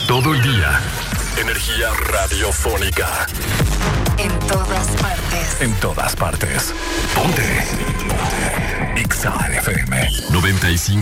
Todo el día. Energía radiofónica. En todas partes. En todas partes. Ponte. Ponte. Exa FM 95.9.